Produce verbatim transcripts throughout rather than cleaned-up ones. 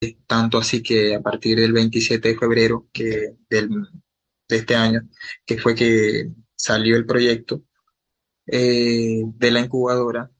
tanto así que a partir del veintisiete de febrero que del, de este año, que fue que salió el proyecto eh, de la incubadora,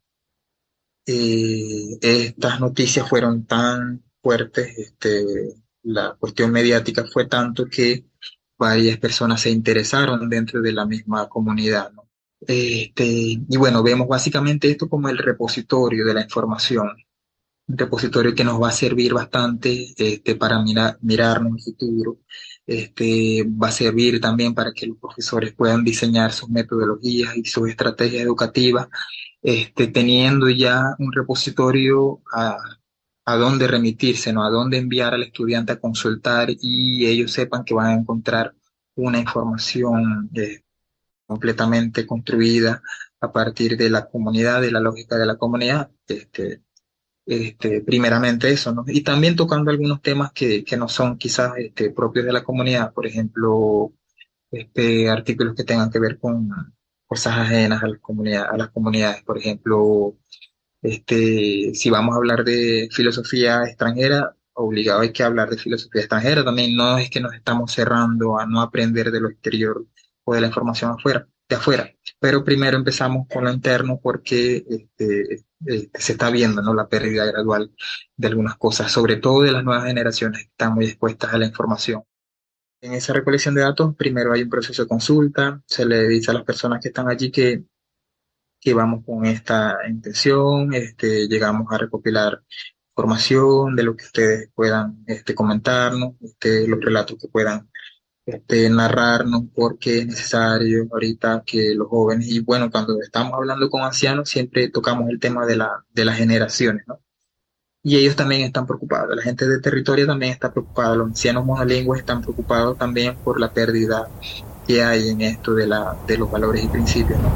eh, estas noticias fueron tan fuertes, este, la cuestión mediática fue tanto que varias personas se interesaron dentro de la misma comunidad, ¿no? Este, y bueno, vemos básicamente esto como el repositorio de la información, un repositorio que nos va a servir bastante este, para mirar, mirarnos en el futuro. Este, va a servir también para que los profesores puedan diseñar sus metodologías y sus estrategias educativas, este, teniendo ya un repositorio a, a dónde remitirse, ¿no? A dónde enviar al estudiante a consultar y ellos sepan que van a encontrar una información eh, completamente construida a partir de la comunidad, de la lógica de la comunidad. Este, este, primeramente eso, ¿no? Y también tocando algunos temas que, que no son quizás este, propios de la comunidad, por ejemplo, este, artículos que tengan que ver con cosas ajenas a las comunidades, a las comunidades, por ejemplo, este, si vamos a hablar de filosofía extranjera, obligado hay que hablar de filosofía extranjera también, no es que nos estamos cerrando a no aprender de lo exterior o de la información afuera, de afuera, pero primero empezamos con lo interno porque este, eh, se está viendo, ¿no? La pérdida gradual de algunas cosas, sobre todo de las nuevas generaciones que están muy expuestas a la información. En esa recolección de datos, primero hay un proceso de consulta, se le dice a las personas que están allí que que vamos con esta intención, este, llegamos a recopilar información de lo que ustedes puedan este, comentarnos, este, los relatos que puedan este, narrarnos, porque es necesario ahorita que los jóvenes, y bueno, cuando estamos hablando con ancianos, siempre tocamos el tema de la, de las generaciones, ¿no? Y ellos también están preocupados, la gente de territorio también está preocupada, los ancianos monolingües están preocupados también por la pérdida que hay en esto de, la, de los valores y principios, ¿no?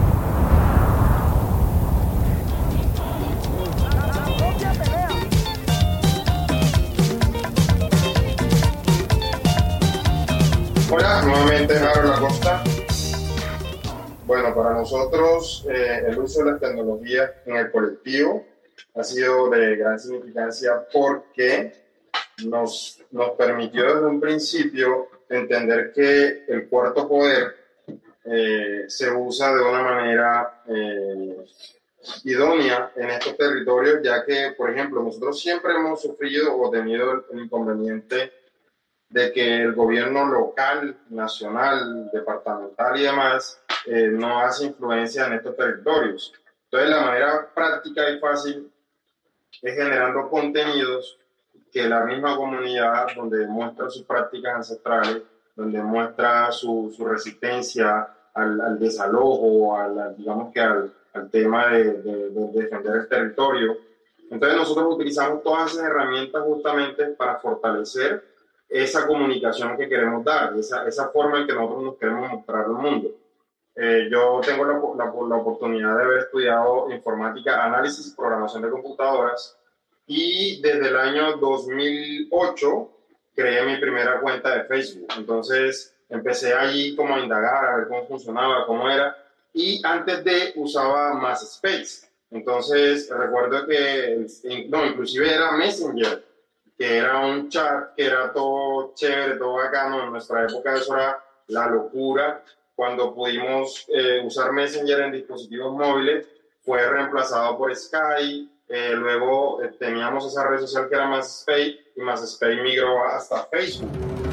Hola, nuevamente Harold Acosta. Bueno, para nosotros eh, el uso de las tecnologías en el colectivo ha sido de gran significancia porque nos, nos permitió desde un principio entender que el cuarto poder eh, se usa de una manera eh, idónea en estos territorios, ya que, por ejemplo, nosotros siempre hemos sufrido o tenido el inconveniente de que el gobierno local, nacional, departamental y demás eh, no hace influencia en estos territorios. Entonces, la manera práctica y fácil es generando contenidos que la misma comunidad, donde muestra sus prácticas ancestrales, donde muestra su, su resistencia al, al desalojo, al, digamos que al, al tema de, de, de defender el territorio. Entonces nosotros utilizamos todas esas herramientas justamente para fortalecer esa comunicación que queremos dar, esa, esa forma en que nosotros nos queremos mostrar al mundo. Eh, yo tengo la, la, la oportunidad de haber estudiado informática, análisis y programación de computadoras y desde el año dos mil ocho creé mi primera cuenta de Facebook. Entonces empecé allí como a indagar, a ver cómo funcionaba, cómo era, y antes de usaba MySpace. Entonces recuerdo que, no, inclusive era Messenger, que era un chat que era todo chévere, todo bacano. En nuestra época eso era la locura. Cuando pudimos eh, usar Messenger en dispositivos móviles, fue reemplazado por Skype. Eh, luego eh, teníamos esa red social que era MySpace, y MySpace migró hasta Facebook.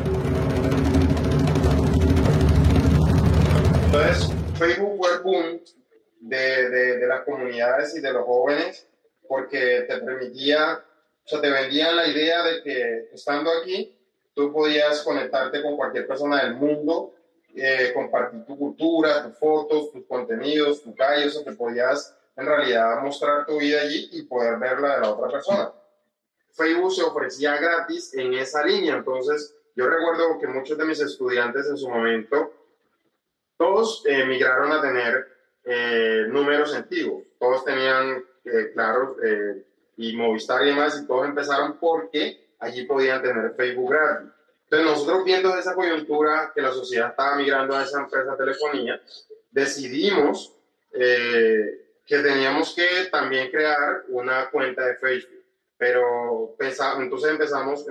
Entonces, Facebook fue el boom de, de, de las comunidades y de los jóvenes, porque te permitía, o sea, te vendían la idea de que estando aquí, tú podías conectarte con cualquier persona del mundo, eh, compartir tu cultura, tus fotos, tus contenidos, tu calle, o sea, que podías en realidad mostrar tu vida allí y poder verla de la otra persona. Facebook se ofrecía gratis en esa línea, entonces yo recuerdo que muchos de mis estudiantes en su momento, todos eh, migraron a tener eh, números antiguos, todos tenían, eh, claro, eh, y Movistar y demás, y todos empezaron porque allí podían tener Facebook gratis. Entonces nosotros, viendo esa coyuntura que la sociedad estaba migrando a esa empresa de telefonía, decidimos eh, que teníamos que también crear una cuenta de Facebook. Pero pensa, entonces empezamos